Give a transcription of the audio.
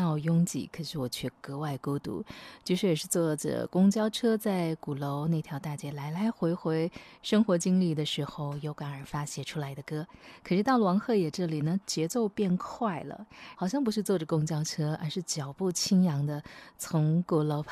闹拥挤，可是我却格外孤独。据说也是坐着公交车在鼓楼那条大街来来回回生活经历的时候有感而发写出来的歌。可是到了王鹤野这里呢，节奏变快了，好像不是坐着公交车，而是脚步轻扬的从鼓楼